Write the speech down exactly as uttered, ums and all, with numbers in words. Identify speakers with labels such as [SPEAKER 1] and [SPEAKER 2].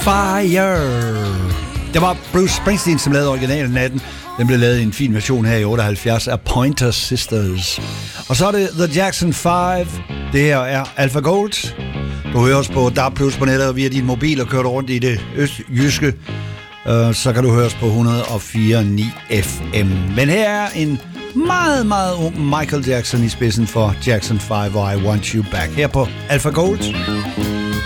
[SPEAKER 1] Fire. Det var Bruce Springsteen, som lavede originalen af den. Den blev lavet i en fin version her i otteoghalvfjerds af Pointer Sisters. Og så er det The Jackson fem. Det her er Alpha Gold. Du hører os på D A B plus på nettet og via din mobil og kører rundt i det østjyske. Uh, så kan du høre os på et hundrede og fire komma ni F M. Men her er en meget, meget ung Michael Jackson i spidsen for Jackson fem og I Want You Back her på Alpha Gold.